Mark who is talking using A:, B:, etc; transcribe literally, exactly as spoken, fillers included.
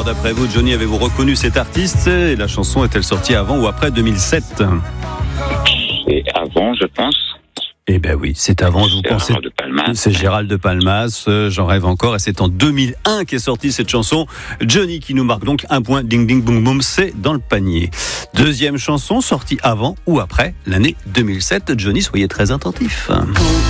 A: d'après vous, Johnny, avez-vous reconnu cet artiste? Et la chanson est-elle sortie avant ou après deux mille sept?
B: Et avant, je pense.
A: Eh ben oui, c'est avant, vous
B: C'est
A: pensez.
B: Gérald de Palmas.
A: C'est Gérald de Palmas, euh, j'en rêve encore, et c'est en deux mille un qu'est sortie cette chanson. Johnny qui nous marque donc un point, ding ding boum boum, c'est dans le panier. Deuxième chanson, sortie avant ou après l'année deux mille sept. Johnny, soyez très attentif.